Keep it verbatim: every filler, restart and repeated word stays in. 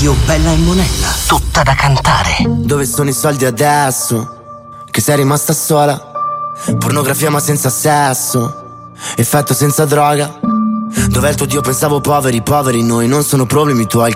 radio bella e monella, tutta da cantare. Dove sono i soldi adesso? Che sei rimasta sola? Pornografia ma senza sesso, effetto senza droga. Dov'è il tuo Dio? Pensavo poveri, poveri noi. Non sono problemi tuoi,